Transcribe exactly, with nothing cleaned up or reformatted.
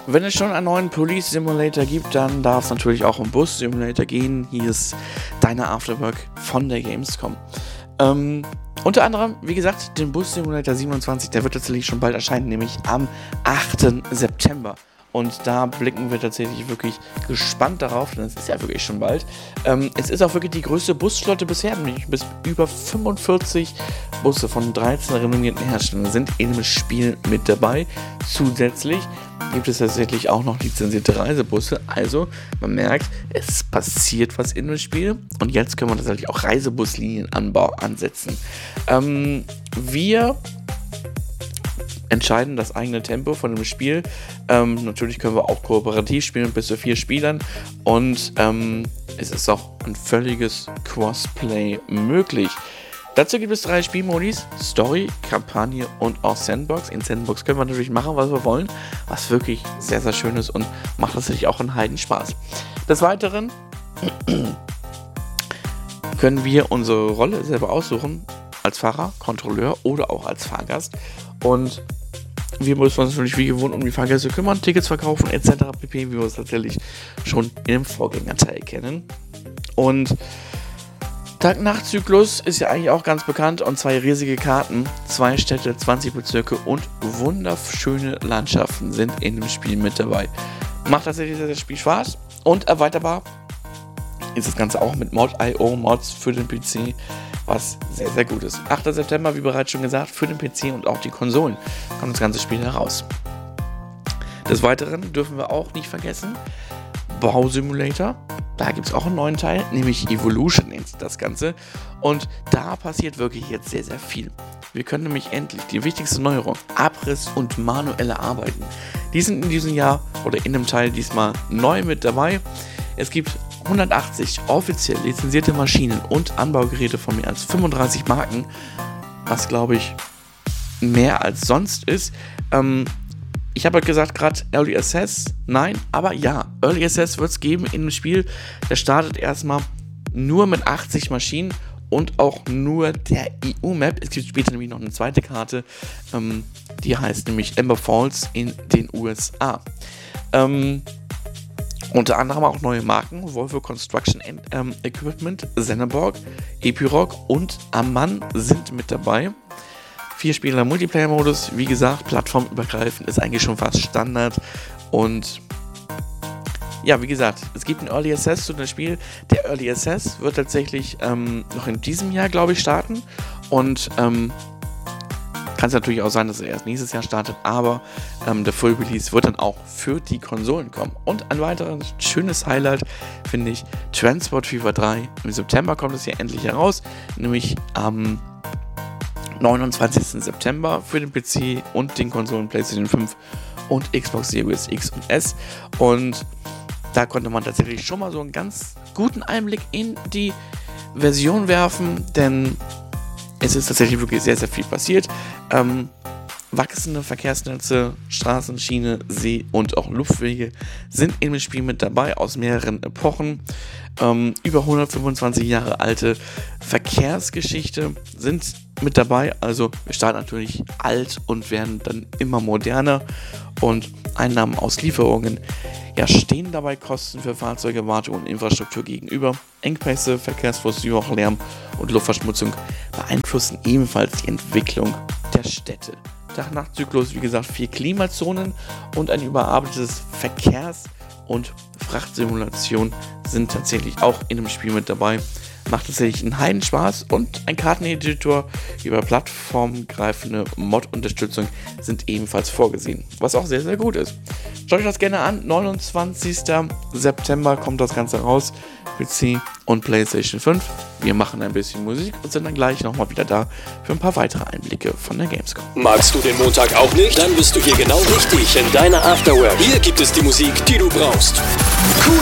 Wenn es schon einen neuen Police Simulator gibt, dann darf es natürlich auch um Bus Simulator gehen. Hier ist deine Afterwork von der Gamescom. Ähm, unter anderem, wie gesagt, den Bus Simulator siebenundzwanzig, der wird tatsächlich schon bald erscheinen, nämlich am achten September. Und da blicken wir tatsächlich wirklich gespannt darauf, denn es ist ja wirklich schon bald. Ähm, es ist auch wirklich die größte Busflotte bisher, nämlich bis über fünfundvierzig Busse von dreizehn renommierten Herstellern sind in dem Spiel mit dabei. Zusätzlich gibt es tatsächlich auch noch lizenzierte Reisebusse. Also, man merkt, es passiert was in dem Spiel. Und jetzt können wir tatsächlich auch Reisebuslinien ansetzen. Ähm, wir entscheiden das eigene Tempo von dem Spiel. Ähm, natürlich können wir auch kooperativ spielen, bis zu vier Spielern. Und ähm, es ist auch ein völliges Crossplay möglich. Dazu gibt es drei Spielmodis: Story, Kampagne und auch Sandbox. In Sandbox können wir natürlich machen, was wir wollen, was wirklich sehr, sehr schön ist und macht natürlich auch einen Heidenspaß. Des Weiteren können wir unsere Rolle selber aussuchen, als Fahrer, Kontrolleur oder auch als Fahrgast. Und wir müssen uns natürlich wie gewohnt um die Fahrgäste kümmern, Tickets verkaufen et cetera pp., wie wir es tatsächlich schon in dem Vorgängerteil kennen. Und Tag-Nacht-Zyklus ist ja eigentlich auch ganz bekannt, und zwei riesige Karten, zwei Städte, zwanzig Bezirke und wunderschöne Landschaften sind in dem Spiel mit dabei. Macht tatsächlich das Spiel Spaß und erweiterbar ist das Ganze auch mit Mod Punkt io Mods für den P C, was sehr, sehr gut ist. achter September, wie bereits schon gesagt, für den P C und auch die Konsolen kommt das ganze Spiel heraus. Des Weiteren dürfen wir auch nicht vergessen, Bausimulator. Da gibt es auch einen neuen Teil, nämlich Evolution nennt sich das Ganze. Und da passiert wirklich jetzt sehr, sehr viel. Wir können nämlich endlich die wichtigste Neuerung, Abriss und manuelle Arbeiten. Die sind in diesem Jahr oder in dem Teil diesmal neu mit dabei. Es gibt hundertachtzig offiziell lizenzierte Maschinen und Anbaugeräte von mehr als fünfunddreißig Marken, was glaube ich mehr als sonst ist. Ähm, ich habe halt gesagt, gerade Early Access, nein, aber ja, Early Access wird es geben in dem Spiel. Der startet erstmal nur mit achtzig Maschinen und auch nur der E U-Map. Es gibt später nämlich noch eine zweite Karte, ähm, die heißt nämlich Ember Falls in den U S A. Ähm, Unter anderem auch neue Marken, Volvo Construction ähm, Equipment, Zeneborg, Epiroc und Amman sind mit dabei. Vier Spieler Multiplayer-Modus, wie gesagt, plattformübergreifend, ist eigentlich schon fast Standard. Und ja, wie gesagt, es gibt einen Early Access zu dem Spiel. Der Early Access wird tatsächlich ähm, noch in diesem Jahr, glaube ich, starten. Und ähm, kann es natürlich auch sein, dass er erst nächstes Jahr startet, aber ähm, der Full Release wird dann auch für die Konsolen kommen. Und ein weiteres schönes Highlight finde ich, Transport Fever drei. Im September kommt es hier endlich heraus, nämlich am neunundzwanzigsten September für den P C und den Konsolen PlayStation fünf und Xbox Series X und S. Und da konnte man tatsächlich schon mal so einen ganz guten Einblick in die Version werfen, denn es ist tatsächlich wirklich sehr, sehr viel passiert. Ähm, wachsende Verkehrsnetze, Straßen, Schiene, See und auch Luftwege sind in dem Spiel mit dabei aus mehreren Epochen. Ähm, über hundertfünfundzwanzig Jahre alte Verkehrsgeschichte sind mit dabei. Also wir starten natürlich alt und werden dann immer moderner. Und Einnahmen aus Lieferungen ja, stehen dabei Kosten für Fahrzeuge, Wartung und Infrastruktur gegenüber. Engpässe, Verkehrsfluss, wie auch Lärm und Luftverschmutzung beeinflussen ebenfalls die Entwicklung der Städte. Tag-Nacht-Zyklus, wie gesagt, vier Klimazonen und ein überarbeitetes Verkehrs- und Frachtsimulation sind tatsächlich auch in dem Spiel mit dabei. Macht tatsächlich einen Heidenspaß und ein Karteneditor über plattformgreifende Mod-Unterstützung sind ebenfalls vorgesehen, was auch sehr, sehr gut ist. Schaut euch das gerne an, neunundzwanzigsten September kommt das Ganze raus, P C und PlayStation fünf. Wir machen ein bisschen Musik und sind dann gleich nochmal wieder da für ein paar weitere Einblicke von der Gamescom. Magst du den Montag auch nicht? Dann bist du hier genau richtig in deiner Afterwork. Hier gibt es die Musik, die du brauchst. Cool.